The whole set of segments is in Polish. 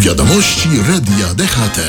Wiadomości Radia DHT.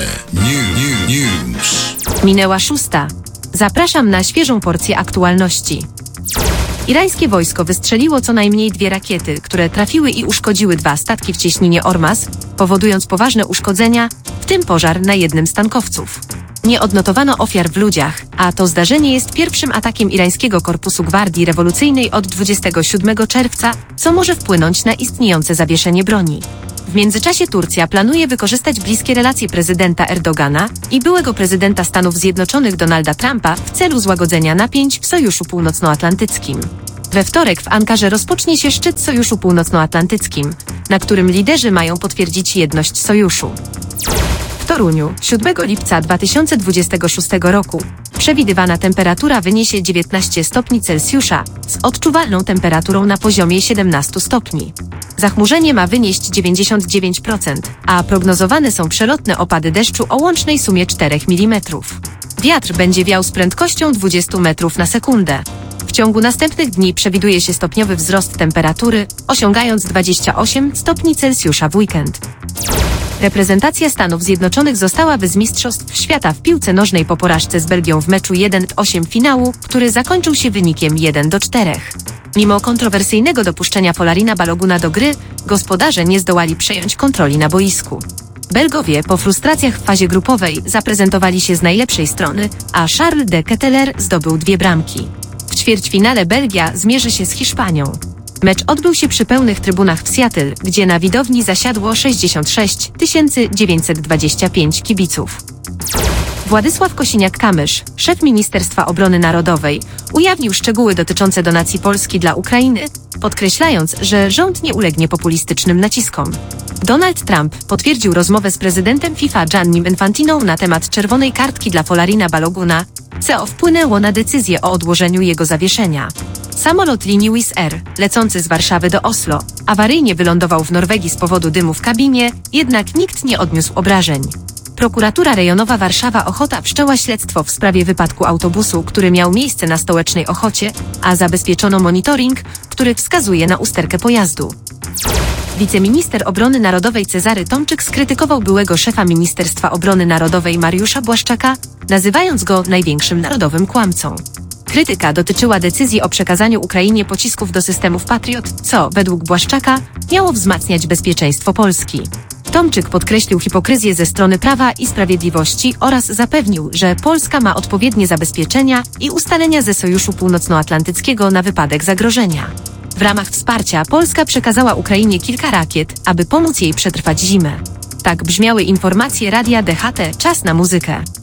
News. Minęła 6. Zapraszam na świeżą porcję aktualności. Irańskie wojsko wystrzeliło co najmniej 2 rakiety, które trafiły i uszkodziły 2 statki w cieśninie Ormas, powodując poważne uszkodzenia, w tym pożar na jednym z tankowców. Nie odnotowano ofiar w ludziach, a to zdarzenie jest pierwszym atakiem irańskiego Korpusu Gwardii Rewolucyjnej od 27 czerwca, co może wpłynąć na istniejące zawieszenie broni. W międzyczasie Turcja planuje wykorzystać bliskie relacje prezydenta Erdogana i byłego prezydenta Stanów Zjednoczonych Donalda Trumpa w celu złagodzenia napięć w Sojuszu Północnoatlantyckim. We wtorek w Ankarze rozpocznie się szczyt Sojuszu Północnoatlantyckim, na którym liderzy mają potwierdzić jedność sojuszu. W Toruniu 7 lipca 2026 roku przewidywana temperatura wyniesie 19 stopni Celsjusza z odczuwalną temperaturą na poziomie 17 stopni. Zachmurzenie ma wynieść 99%, a prognozowane są przelotne opady deszczu o łącznej sumie 4 mm. Wiatr będzie wiał z prędkością 20 metrów na sekundę. W ciągu następnych dni przewiduje się stopniowy wzrost temperatury, osiągając 28 stopni Celsjusza w weekend. Reprezentacja Stanów Zjednoczonych została z Mistrzostw Świata w piłce nożnej po porażce z Belgią w meczu 1-8 finału, który zakończył się wynikiem 1-4. Mimo kontrowersyjnego dopuszczenia Folarina Baloguna do gry, gospodarze nie zdołali przejąć kontroli na boisku. Belgowie po frustracjach w fazie grupowej zaprezentowali się z najlepszej strony, a Charles de Ketelaere zdobył 2 bramki. W ćwierćfinale Belgia zmierzy się z Hiszpanią. Mecz odbył się przy pełnych trybunach w Seattle, gdzie na widowni zasiadło 66 925 kibiców. Władysław Kosiniak-Kamysz, szef Ministerstwa Obrony Narodowej, ujawnił szczegóły dotyczące donacji Polski dla Ukrainy, podkreślając, że rząd nie ulegnie populistycznym naciskom. Donald Trump potwierdził rozmowę z prezydentem FIFA Giannim Infantiną na temat czerwonej kartki dla Folarina Baloguna, co wpłynęło na decyzję o odłożeniu jego zawieszenia. Samolot linii Wizz Air, lecący z Warszawy do Oslo, awaryjnie wylądował w Norwegii z powodu dymu w kabinie, jednak nikt nie odniósł obrażeń. Prokuratura rejonowa Warszawa-Ochota wszczęła śledztwo w sprawie wypadku autobusu, który miał miejsce na Stołecznej Ochocie, a zabezpieczono monitoring, który wskazuje na usterkę pojazdu. Wiceminister Obrony Narodowej Cezary Tomczyk skrytykował byłego szefa Ministerstwa Obrony Narodowej Mariusza Błaszczaka, nazywając go największym narodowym kłamcą. Krytyka dotyczyła decyzji o przekazaniu Ukrainie pocisków do systemów Patriot, co, według Błaszczaka, miało wzmacniać bezpieczeństwo Polski. Tomczyk podkreślił hipokryzję ze strony Prawa i Sprawiedliwości oraz zapewnił, że Polska ma odpowiednie zabezpieczenia i ustalenia ze Sojuszu Północnoatlantyckiego na wypadek zagrożenia. W ramach wsparcia Polska przekazała Ukrainie kilka rakiet, aby pomóc jej przetrwać zimę. Tak brzmiały informacje Radia DHT. Czas na muzykę.